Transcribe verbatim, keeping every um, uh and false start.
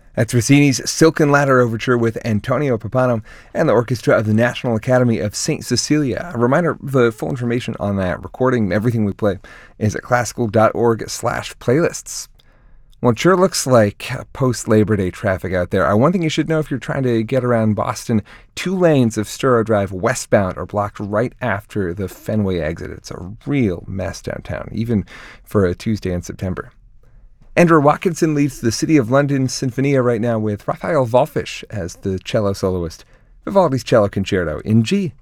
That's Rossini's Silken Ladder Overture with Antonio Pappano and the orchestra of the National Academy of Saint Cecilia. A reminder, the full information on that recording, everything we play, is at classical.org slash playlists. Well, it sure looks like post-Labor Day traffic out there. Uh, one thing you should know if you're trying to get around Boston, two lanes of Storrow Drive westbound are blocked right after the Fenway exit. It's a real mess downtown, even for a Tuesday in September. Andrew Watkinson leads the City of London Sinfonia right now with Raphael Wallfisch as the cello soloist. Vivaldi's Cello Concerto in G.